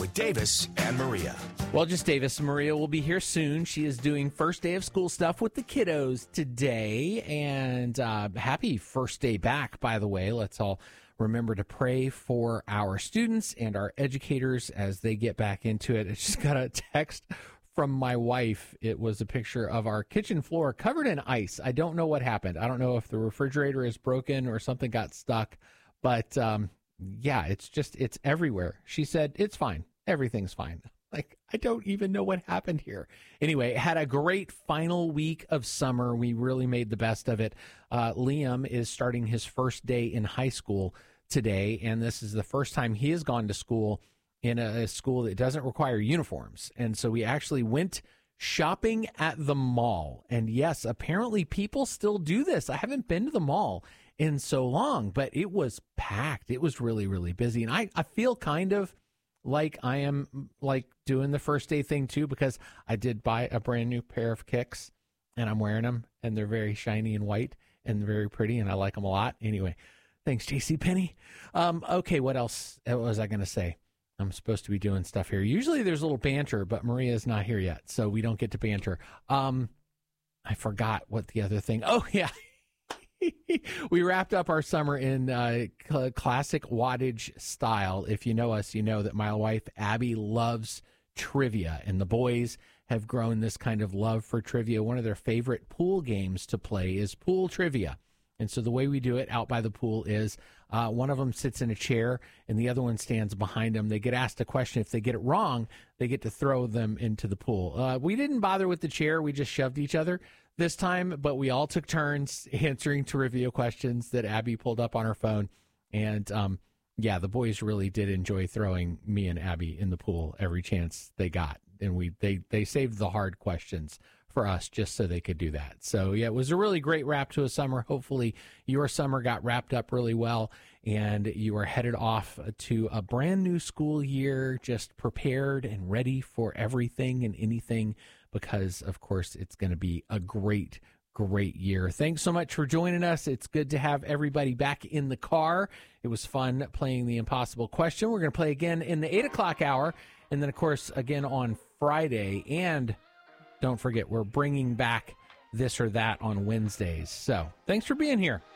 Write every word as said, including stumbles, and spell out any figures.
with Davis and Maria. Well, just Davis. Maria will be here soon. She is doing first day of school stuff with the kiddos today. And uh, happy first day back, by the way. Let's all remember to pray for our students and our educators as they get back into it. I just got a text from my wife. It was a picture of our kitchen floor covered in ice. I don't know what happened. I don't know if the refrigerator is broken or something got stuck. But, um, yeah, it's just, it's everywhere. She said, it's fine. Everything's fine. Like, I don't even know what happened here. Anyway, had a great final week of summer. We really made the best of it. Uh, Liam is starting his first day in high school today, and this is the first time he has gone to school in a, a school that doesn't require uniforms. And so we actually went shopping at the mall. And yes, apparently people still do this. I haven't been to the mall in so long, but it was packed. It was really, really busy. And I, I feel kind of like I am like doing the first day thing too, because I did buy a brand new pair of kicks and I'm wearing them and they're very shiny and white and very pretty and I like them a lot. Anyway, thanks, JCPenney. Um, okay, what else was I going to say? I'm supposed to be doing stuff here. Usually there's a little banter, but Maria's not here yet, so we don't get to banter. Um, I forgot what the other thing. Oh, yeah. We wrapped up our summer in uh, cl- classic wattage style. If you know us, you know that my wife, Abby, loves trivia, and the boys have grown this kind of love for trivia. One of their favorite pool games to play is pool trivia. And so the way we do it out by the pool is uh, one of them sits in a chair and the other one stands behind them. They get asked a question. If they get it wrong, they get to throw them into the pool. Uh, we didn't bother with the chair. We just shoved each other this time, but we all took turns answering trivia questions that Abby pulled up on her phone. And, um, yeah, the boys really did enjoy throwing me and Abby in the pool every chance they got. And we they, they saved the hard questions for us just so they could do that. So, yeah, it was a really great wrap to a summer. Hopefully your summer got wrapped up really well and you are headed off to a brand new school year, just prepared and ready for everything and anything because, of course, it's going to be a great, great year. Thanks so much for joining us. It's good to have everybody back in the car. It was fun playing the impossible question. We're going to play again in the eight o'clock hour and then, of course, again on Friday. And don't forget, we're bringing back This or That on Wednesdays. So thanks for being here.